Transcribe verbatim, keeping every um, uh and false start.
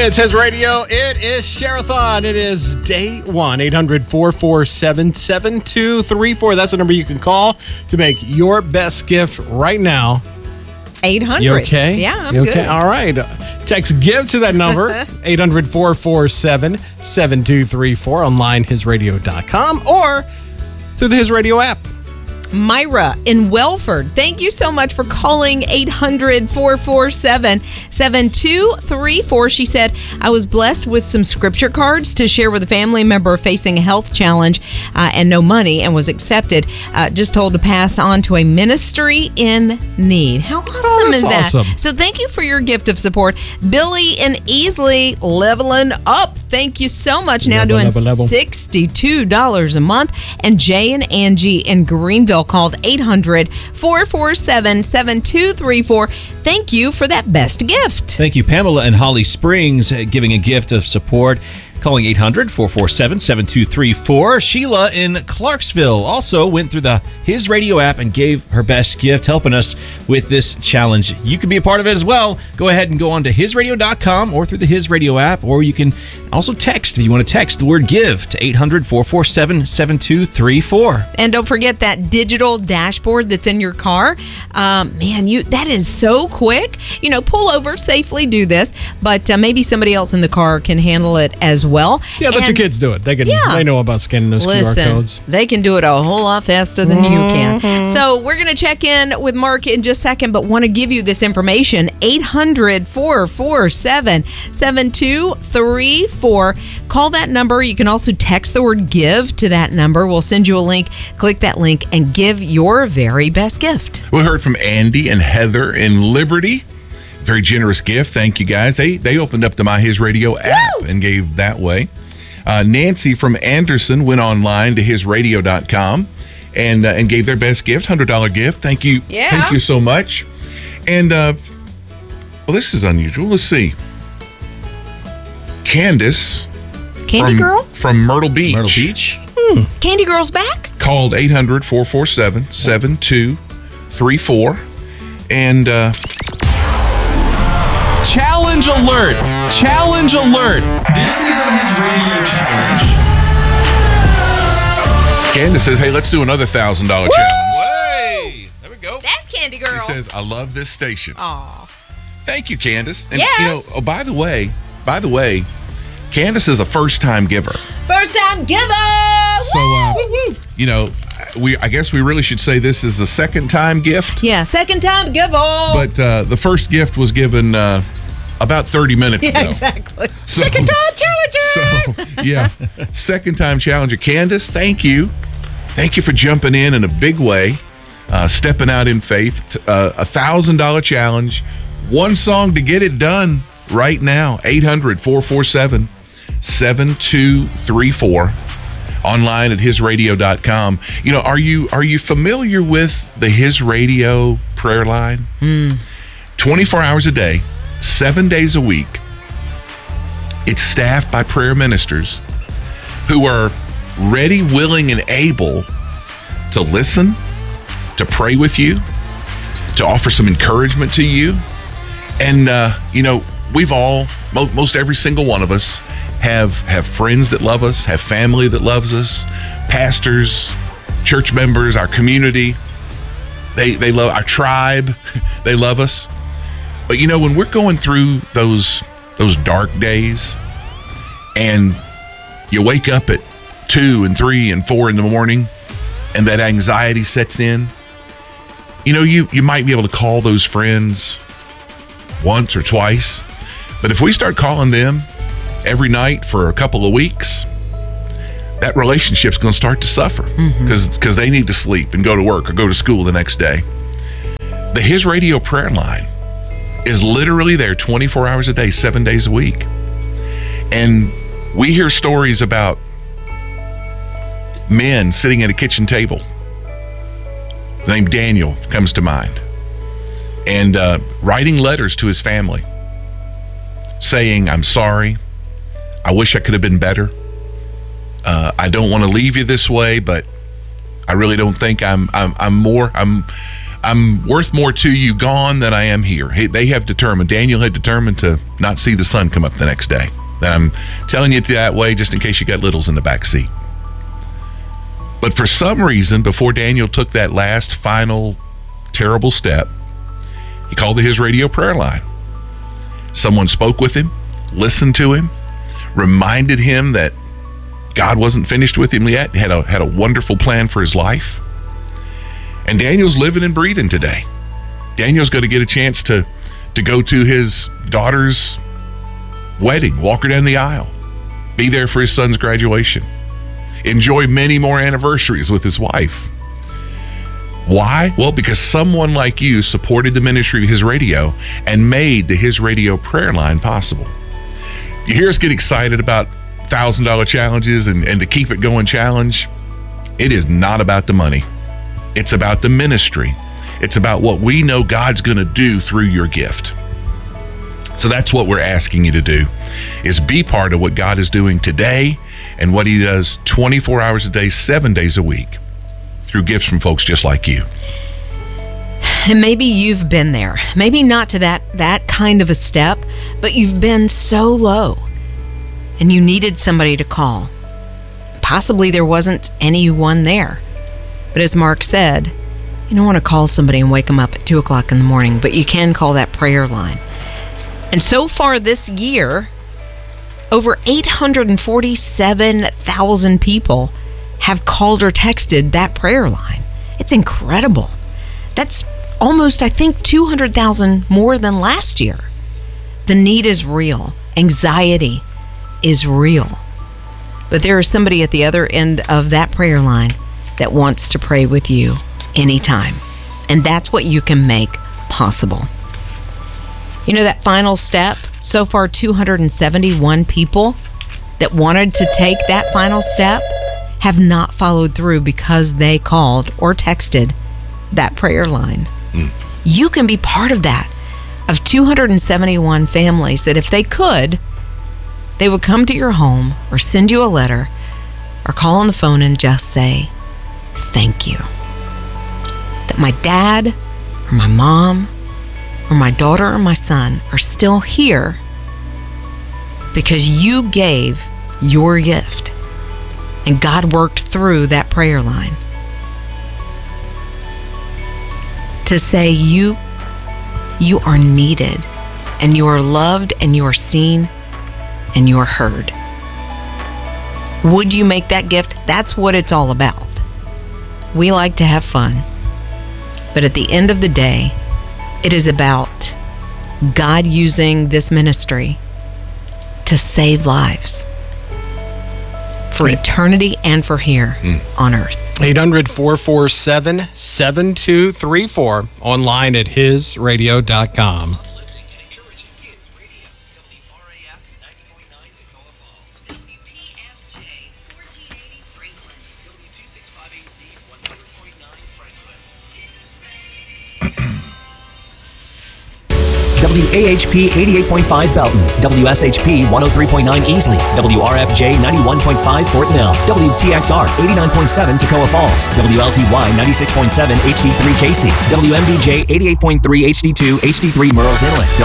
It's his radio. It is Share-a-thon. It is day one. eight hundred, four four seven, seven two three four. That's the number you can call to make your best gift right now. eight hundred. You okay? Yeah, I'm you okay? good. All right. Text GIVE to that number, eight hundred, four four seven, seven two three four, online his radio dot com, or through the His Radio app. Myra in Welford, thank you so much for calling eight hundred, four four seven, seven two three four. She said, I was blessed with some scripture cards to share with a family member facing a health challenge uh, and no money, and was accepted. Uh, just told to pass on to a ministry in need. How awesome Oh, is that's that? awesome. So thank you for your gift of support. Billy in Easley, leveling up. Thank you so much. Now Level, doing level, level. sixty-two dollars a month. And Jay and Angie in Greenville called eight hundred, four four seven, seven two three four. Thank you for that best gift. Thank you, Pamela in Holly Springs, uh, giving a gift of support, calling eight hundred, four four seven, seven two three four. Sheila in Clarksville also went through the His Radio app and gave her best gift, helping us with this challenge. You can be a part of it as well. Go ahead and go on to his radio dot com or through the His Radio app, or you can also text if you want to text the word GIVE to eight hundred, four four seven, seven two three four. And don't forget that digital dashboard that's in your car. Um, man, you that is so quick. You know, pull over safely, do this, but uh, maybe somebody else in the car can handle it as well. Yeah, let And your kids do it. They can. Yeah. They know about scanning those listen, Q R codes. they can do it a whole lot faster than you can. So we're going to check in with Mark in just a second, but want to give you this information. eight hundred, four four seven, seven two three four. Call that number. You can also text the word GIVE to that number. We'll send you a link. Click that link and give your very best gift. We heard from Andy and Heather in Liberty. Very generous gift. Thank you, guys. They they opened up the My His Radio app Woo! and gave that way. Uh, Nancy from Anderson went online to his radio dot com and uh, and gave their best gift, one hundred dollars gift. Thank you. Yeah. Thank you so much. And, uh, well, this is unusual. Let's see. Candace Candy from, Girl? from Myrtle Beach. Myrtle Beach. Candy Girl's back? Called eight hundred, four four seven, seven two three four. And uh, Challenge alert! Challenge alert! This is his radio challenge. Candace says, hey, let's do another one thousand dollars challenge. Hey, there we go. That's Candy Girl. She says, I love this station. Aw. Thank you, Candace. And, Yes. you know, oh, by the way, by the way, Candace is a first-time giver. First time giver! So, uh, you know, we I guess we really should say this is a second-time gift. Yeah, second time giver. But uh, the first gift was given uh, about thirty minutes yeah, ago. exactly. So- Second time challenger! So, yeah, second-time challenger. Candace, thank you. Thank you for jumping in in a big way, uh, stepping out in faith. Uh, a one thousand dollars challenge. One song to get it done right now. eight hundred, four four seven, seven two three four. Online at his radio dot com. You know, are you are you familiar with the His Radio prayer line? Mm. twenty-four hours a day, seven days a week. It's staffed by prayer ministers who are ready, willing, and able to listen, to pray with you, to offer some encouragement to you. And, uh, you know, we've all, mo- most every single one of us, have have friends that love us, have family that loves us, pastors, church members, our community. They they love our tribe. They love us. But, you know, when we're going through those those dark days and you wake up at two and three and four in the morning and that anxiety sets in, you know, you, you might be able to call those friends once or twice. But if we start calling them every night for a couple of weeks, that relationship's going to start to suffer because because they need to sleep and go to work or go to school the next day. The His Radio prayer line is literally there twenty-four hours a day, seven days a week. And we hear stories about men sitting at a kitchen table. The name Daniel comes to mind. And uh, writing letters to his family saying, I'm sorry. I wish I could have been better. Uh, I don't want to leave you this way, but I really don't think I'm I'm, I'm more I'm I'm worth more to you gone than I am here. Hey, they have determined, Daniel had determined to not see the sun come up the next day. And I'm telling you that way just in case you got littles in the back seat. But for some reason, before Daniel took that last final terrible step, he called the His Radio prayer line. Someone spoke with him, listened to him, reminded him that God wasn't finished with him yet, had a, had a wonderful plan for his life. And Daniel's living and breathing today. Daniel's going to get a chance to, to go to his daughter's wedding, walk her down the aisle, be there for his son's graduation, enjoy many more anniversaries with his wife. Why? Well, because someone like you supported the ministry of His Radio and made the His Radio prayer line possible. You hear us get excited about one thousand dollars challenges and, and the Keep It Going challenge. It is not about the money. It's about the ministry. It's about what we know God's going to do through your gift. So that's what we're asking you to do, is be part of what God is doing today and what He does twenty-four hours a day, seven days a week through gifts from folks just like you. And maybe you've been there. Maybe not to that, that kind of a step, but you've been so low and you needed somebody to call. Possibly there wasn't anyone there. But as Mark said, you don't want to call somebody and wake them up at two o'clock in the morning, but you can call that prayer line. And so far this year, over eight hundred forty-seven thousand people have called or texted that prayer line. It's incredible. That's almost, I think, two hundred thousand more than last year. The need is real. Anxiety is real. But there is somebody at the other end of that prayer line that wants to pray with you anytime. And that's what you can make possible. You know, that final step, so far two hundred seventy-one people that wanted to take that final step have not followed through because they called or texted that prayer line. Mm. You can be part of that, of two hundred seventy-one families that if they could, they would come to your home or send you a letter or call on the phone and just say, thank you. That my dad or my mom or my daughter or my son are still here because you gave your gift and God worked through that prayer line to say you you are needed and you are loved and you are seen and you are heard. Would you make that gift? That's what it's all about. We like to have fun, but at the end of the day, it is about God using this ministry to save lives for eternity and for here mm. on earth. eight hundred, four four seven, seven two three four, online at his radio dot com. W A H P eighty-eight point five Belton, W S H P one oh three point nine Easley, W R F J ninety-one point five Fort Mill, W T X R eighty-nine point seven Toccoa Falls, W L T Y ninety-six point seven H D three Casey, W M B J eighty-eight point three H D two H D three Murrells Inlet,